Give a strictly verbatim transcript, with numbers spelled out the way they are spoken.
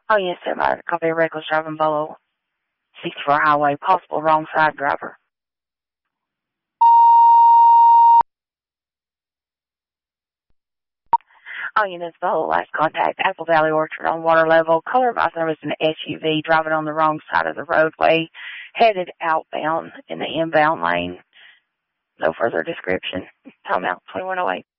Oh, yes, sir. I copy reckless driving below sixty-four highway, possible wrong side driver. Oh, yeah, that's below last contact. Apple Valley Orchard on water level. Color of my service an S U V driving on the wrong side of the roadway, headed outbound in the inbound lane. No further description. Time out, twenty-one oh eight.